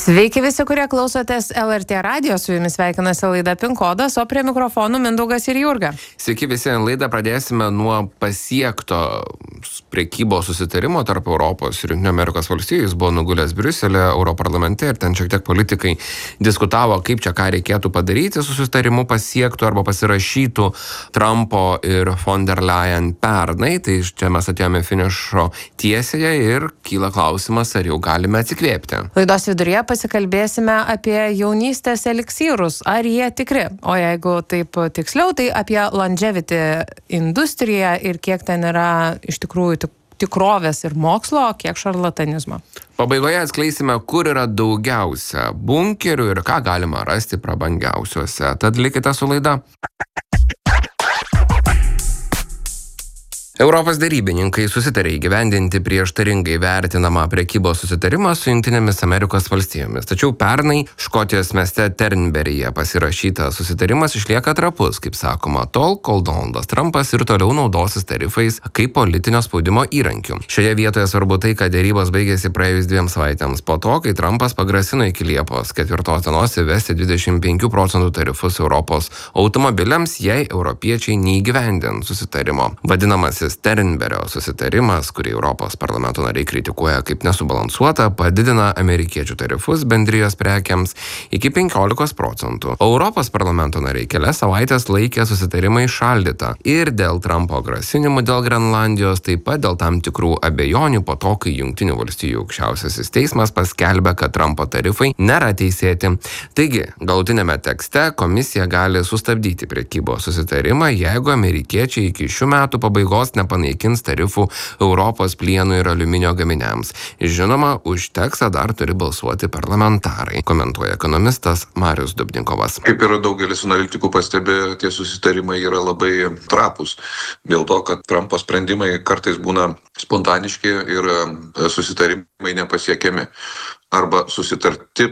Sveiki visi, kurie klausotės LRT radijo, su jumis sveikinasi laida PIN kodas, o prie mikrofonų Mindaugas ir Jurga. Sveiki visi, laidą pradėsime nuo pasiekto prekybos susitarimo tarp Europos ir Jungtinių Amerikos valstijų. Jis buvo nugulęs Briuselė, Europarlamente ir ten šiek tiek politikai diskutavo, kaip čia ką reikėtų padaryti su susitarimu pasiektų arba pasirašytų Trumpo ir von der Leyen pernai. Tai čia mes atėjome finišo tiesėje ir kyla klausimas, ar jau galime atsikvėpti. Laidos viduryje pasikalbėsime apie jaunystės eliksyrus, ar jie tikri, o jeigu taip tiksliau, tai apie longevity industriją ir kiek ten yra iš tikrųjų tikrovės ir mokslo, kiek šarlatanizmo. Pabaigoje atskleisime, kur yra daugiausia bunkerių ir ką galima rasti prabangiausiuose. Tad likite su laida. Europos derybininkai susitarė įgyvendinti prieštaringai vertinamą prekybos susitarimą su Jungtinėmis Amerikos valstijomis. Tačiau pernai Škotijos mieste Turnberryje pasirašytas susitarimas išlieka trapus, kaip sakoma, tol, kol Donaldas Trumpas ir toliau naudosis tarifais kaip politinio spaudimo įrankiu. Šioje vietoje svarbu tai, kad dėrybos baigėsi praėjus 2 savaitėms po to, kai Trumpas pagrasino iki Liepos 4 dienos įvesti 25% tarifus Europos automobiliams, jei europiečiai neįgyvendins susitarimo. Vadinamasis Turnberrio susitarimas, kurį Europos parlamento nariai kritikuoja kaip nesubalansuota, padidina amerikiečių tarifus bendrijos prekiams iki 15%. Europos parlamento nariai kelias savaitės laikė susitarimą įšaldytą ir dėl Trumpo grasinimų dėl Grenlandijos, taip pat dėl tam tikrų abejonių po to, kai Jungtinių valstijų aukščiausiasis teismas paskelbė, kad Trumpo tarifai nėra teisėti. Taigi, galutinėme tekste komisija gali sustabdyti prekybos susitarimą, jeigu amerikiečiai iki šių metų pabaigos nepanaikins tarifų Europos plieno ir aliuminio gaminiams. Žinoma, už tekstą dar turi balsuoti parlamentarai, komentuoja ekonomistas Marius Dubnikovas. Kaip ir daugelis analitikų pastebė, tie susitarimai yra labai trapus. Dėl to, kad Trumpo sprendimai kartais būna spontaniški ir susitarimai nepasiekiami. Arba susitarti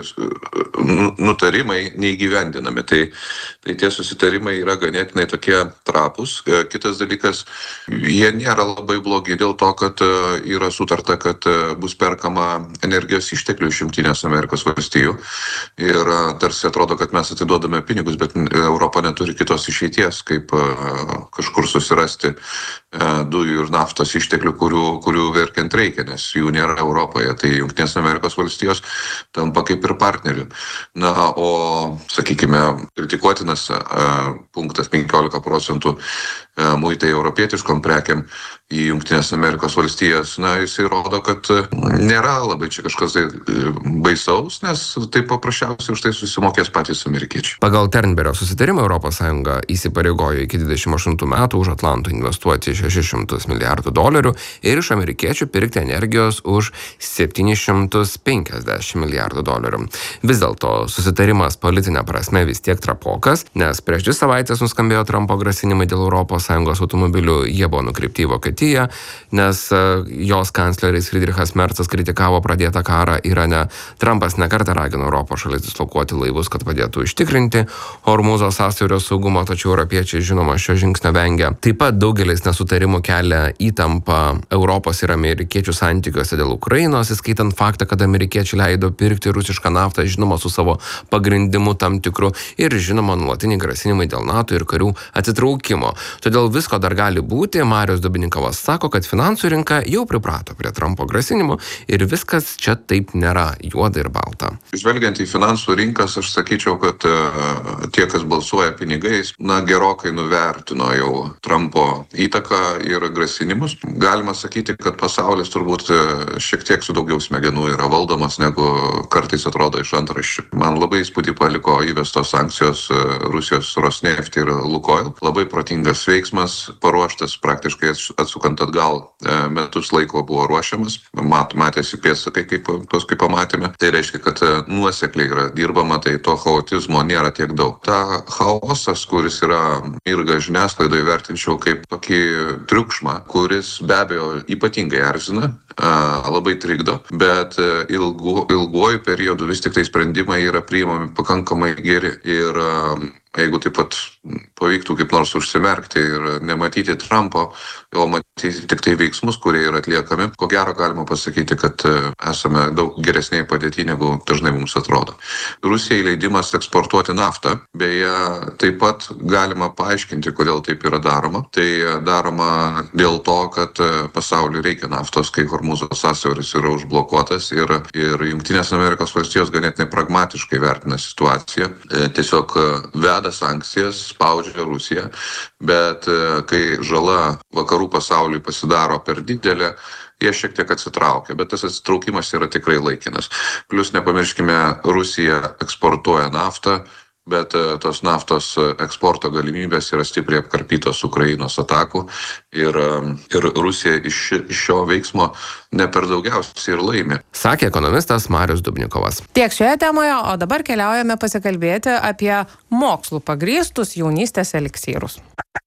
nutarimai neįgyvendinami. Tai tie susitarimai yra ganėtinai tokie trapus. Kitas dalykas, jie nėra labai blogi dėl to, kad yra sutarta, kad bus perkama energijos išteklių iš Jungtinės Amerikos valstijų. Ir tarsi atrodo, kad mes atiduodame pinigus, bet Europa neturi kitos išeities, kaip kažkur susirasti dujų ir naftos išteklių, kurių verkiant reikia, nes jų nėra Europoje. Tai Jungtinės Amerikos valstijos tampa kaip ir partnerių. Na, o, sakykime, kritikuotinas punktas 15% muitai europietiškom prekiam į Jungtinės Amerikos valstijas, na, jisai rodo, kad nėra labai čia kažkas baisaus, nes tai paprasčiausiai už tai susimokės patys amerikiečiai. Pagal Turnberrio susitarimą ES įsipareigojo iki 28 metų už Atlanto investuoti $600 milijardų ir iš amerikiečių pirkti energijos už $750 milijardų. Vis dėlto susitarimas politinė prasme vis tiek trapokas, nes prieš 2 savaitės nuskambėjo Trumpo grasinimai dėl ES automobilių, jie buvo nukreipti į Vokietiją, nes jos kancleris Friedrichas Merzas kritikavo pradėtą karą Irane. Trumpas nekartą ragino Europos šalis dislokuoti laivus, kad padėtų užtikrinti Hormūzo sąsiaurio saugumą, tačiau europiečiai žinoma šio žingsnio vengia. Taip pat daugelis nesutarimų kelia įtampą Europos ir amerikiečių santykiuose dėl Ukrainos, įskaitant faktą, kad amerikiečiai leido pirkti rusišką naftą, žinoma, su savo pagrindimu tam tikru, ir žinoma, nuolatiniai grasinimai dėl NATO ir karių atsitraukimo. Todėl visko dar gali būti. Marius Dubnikovas sako, kad finansų rinka jau priprato prie Trumpo grasinimų ir viskas čia taip nėra juoda ir balta. Žvelgiant į finansų rinkas, aš sakyčiau, kad tie, kas balsuoja pinigais, gerokai nuvertino jau Trumpo įtaką ir grasinimus. Galima sakyti, kad pasaulis turbūt šiek tiek su daugiau smegenų yra valdomas, negu kartais atrodo iš antraščių. Man labai įspūdį paliko įvestos sankcijos Rusijos Rosneft ir Lukoil. Labai protingas veiksmas, paruoštas praktiškai atsukant atgal, metus laiko buvo ruošiamas. Matėsi pėdsakai, kaip pamatėme. Tai reiškia, kad nuosekliai yra dirbama, tai to chaotizmo nėra tiek daug. Ta chaosas, kuris yra irga žiniasklaidoje, vertinčiau kaip tokį triukšmą, kuris be abejo ypatingai erzina, labai trikdo, bet ilguoju periodu vis tik tai sprendimai yra priimami pakankamai geri ir jeigu taip pat pavyktų kaip nors užsimerkti ir nematyti Trumpo, o matyti tik tai veiksmus, kurie yra atliekami, ko gero galima pasakyti, kad esame daug geresniai padėti, negu dažnai mums atrodo. Rusijai leidimas eksportuoti naftą, beje, taip pat galima paaiškinti, kodėl taip yra daroma. Tai daroma dėl to, kad pasauliui reikia naftos, kai Hormūzo sąsiauris yra užblokuotas ir Jungtinės Amerikos valstijos ganėtinai pragmatiškai vertina situaciją. Tiesiog veda sankcijas, spaudžia Rusiją, bet kai žala vakarų pasauliui pasidaro per didelė, jie šiek tiek atsitraukia, bet tas atsitraukimas yra tikrai laikinas. Plius nepamirškime, Rusija eksportuoja naftą, bet tos naftos eksporto galimybės yra stipriai apkarpytos Ukrainos atakų ir Rusija iš šio veiksmo ne per daugiausiai ir laimi. Sakė ekonomistas Marius Dubnikovas. Tiek šioje temoje, o dabar keliaujame pasikalbėti apie mokslų pagrįstus jaunystės eliksyrus.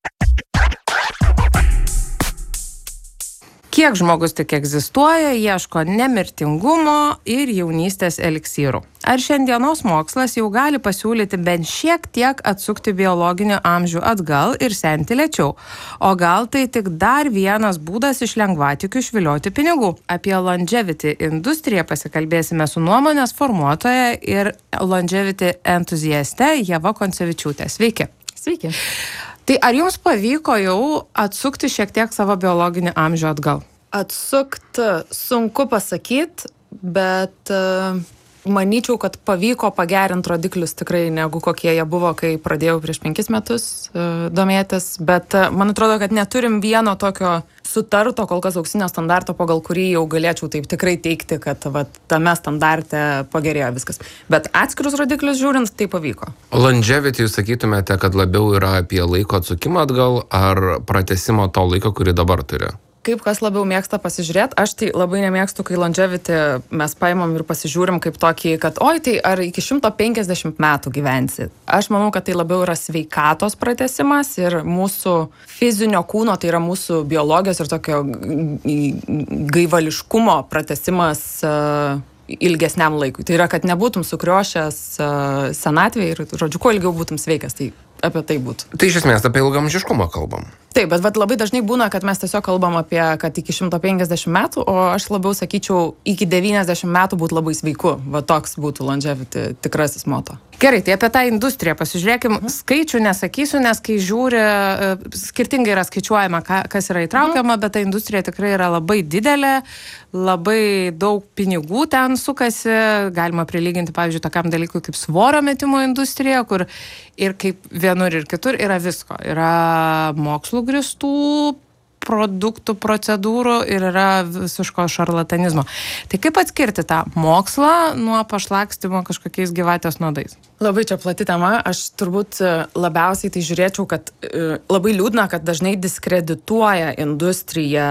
Kiek žmogus tik egzistuoja, ieško nemirtingumo ir jaunystės eliksyrų. Ar šiandienos mokslas jau gali pasiūlyti bent šiek tiek atsukti biologinį amžių atgal ir senti lėčiau? O gal tai tik dar vienas būdas iš lengvatikių išvilioti pinigų? Apie longevity industriją pasikalbėsime su nuomonės formuotoja ir longevity entuziaste Ieva Koncevičiūtė. Sveiki. Sveiki. Tai ar jums pavyko jau atsukti šiek tiek savo biologinį amžių atgal? Atsukti sunku pasakyti, bet manyčiau, kad pavyko pagerinti rodiklius tikrai negu kokie jie buvo, kai pradėjau prieš 5 metus domėtis. Bet man atrodo, kad neturim vieno tokio sutarto, kol kas auksinio standarto, pagal kurį jau galėčiau taip tikrai teikti, kad tame standarte pagerėjo viskas. Bet atskirus rodiklius žiūrint, tai pavyko. Longevity jūs sakytumėte, kad labiau yra apie laiko atsukimą atgal ar pratęsimo to laiko, kurį dabar turi? Kaip kas labiau mėgsta pasižiūrėti, aš tai labai nemėgstu, kai longevity mes paimam ir pasižiūrim kaip tokį, kad oi, tai ar iki 150 metų gyvensi. Aš manau, kad tai labiau yra sveikatos pratęsimas ir mūsų fizinio kūno, tai yra mūsų biologijos ir tokio gaivališkumo pratęsimas ilgesniam laikui. Tai yra, kad nebūtum sukriošęs senatvėje ir, žodžiu, kuo ilgiau būtum sveikas. Tai apie tai būtų. Tai iš esmės apie ilgaamžiškumą kalbam. Taip, bet labai dažnai būna, kad mes tiesiog kalbam apie, kad iki 150 metų, o aš labiau sakyčiau, iki 90 metų būtų labai sveiku. Va toks būtų longevity tikrasis moto. Gerai, tai apie tą industriją pasižiūrėkim. Skaičių nesakysiu, nes kai žiūri, skirtingai yra skaičiuojama, kas yra įtraukiama, bet ta industrija tikrai yra labai didelė, labai daug pinigų ten sukasi, galima prilyginti, pavyzdžiui, tokiam dalykui kaip svorio metimo industrija, kur ir kaip vienur ir kitur yra visko. Yra mokslų grįstų produktų, procedūrų ir yra visiško šarlatanizmo. Tai kaip atskirti tą mokslą nuo pašlakstymo kažkokiais gyvatės nuodais? Labai čia plati tema. Aš turbūt labiausiai tai žiūrėčiau, kad labai liūdna, kad dažnai diskredituoja industriją,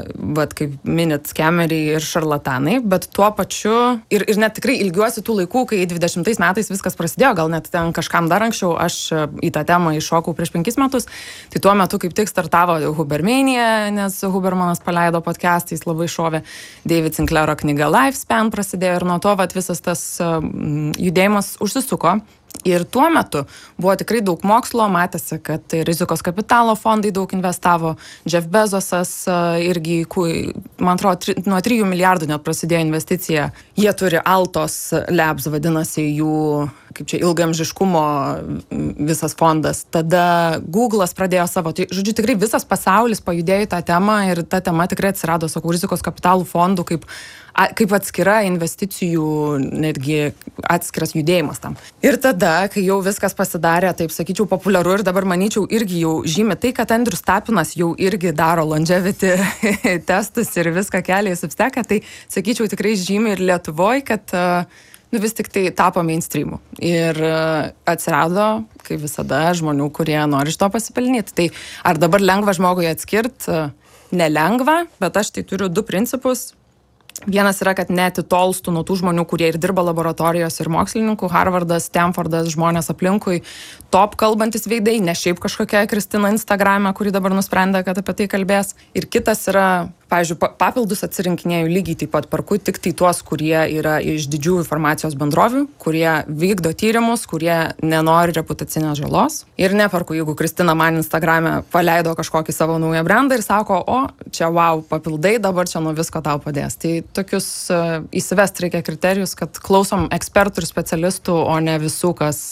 kaip minit, skemeriai ir šarlatanai, bet tuo pačiu ir net tikrai ilgiuosi tų laikų, kai 20 metais viskas prasidėjo, gal net ten kažkam dar anksčiau, aš į tą temą iššokau prieš 5 metus, tai tuo metu kaip tik startavo Hubermania, nes Hubermanas paleido podcastą, jis labai šovė, David Sinclairo knyga Lifespan prasidėjo ir nuo to visas tas judėjimas užsisuko. Ir tuo metu buvo tikrai daug mokslo, matėsi, kad rizikos kapitalo fondai daug investavo, Jeff Bezosas irgi, man atrodo, nuo 3 milijardų net prasidėjo investicija. Jie turi Altos Labs, vadinasi, jų kaip čia ilgaamžiškumo visas fondas. Tada Google'as pradėjo savo, tai žodžiu, tikrai visas pasaulis pajudėjo į tą temą ir ta tema tikrai atsirado, sakau, rizikos kapitalų fondų kaip atskira investicijų, netgi atskiras judėjimas tam. Ir tada, kai jau viskas pasidarė, taip sakyčiau, populiaru ir dabar manyčiau irgi jau žymi tai, kad Andrius Tapinas jau irgi daro longevity testus ir viską kelia į Substacką, tai sakyčiau tikrai žymi ir Lietuvoj, kad vis tik tai tapo mainstreamu. Ir atsirado, kaip visada, žmonių, kurie nori iš to pasipelnyti. Tai ar dabar lengva žmogui atskirti? Nelengva, bet aš tai turiu 2 principus. Vienas yra, kad neatitolstų nuo tų žmonių, kurie ir dirba laboratorijos ir mokslininkų, Harvardas, Stanfordas, žmonės aplinkui, top kalbantis veidai, ne šiaip kažkokia Kristina Instagrame, kuri dabar nusprendė, kad apie tai kalbės. Ir kitas yra, pavyzdžiui, papildus atsirinkinėjau lygiai taip pat perku tik tai tuos, kurie yra iš didžiųjų informacijos bendrovių, kurie vykdo tyrimus, kurie nenori reputacinės žalos. Ir neperku, jeigu Kristina man Instagrame paleido kažkokį savo naują brandą ir sako, o čia wow, papildai, dabar čia nuo visko tau padės. Tai tokius įsivesti reikia kriterijus, kad klausom ekspertų ir specialistų, o ne visų, kas